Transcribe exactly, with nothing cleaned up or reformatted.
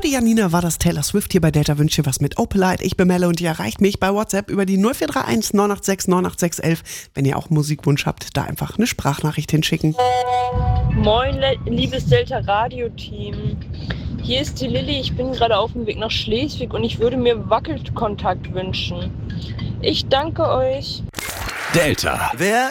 die Janina war das Taylor Swift hier bei Delta Wünsche was mit Opelite. Ich bin Melle und ihr erreicht mich bei WhatsApp über die null vier drei eins neun acht sechs neun acht sechs eins eins. Wenn ihr auch einen Musikwunsch habt, da einfach eine Sprachnachricht hinschicken. Moin, le- liebes Delta Radio-Team. Hier ist die Lilly. Ich bin gerade auf dem Weg nach Schleswig und ich würde mir Wackelkontakt wünschen. Ich danke euch. Delta. Wer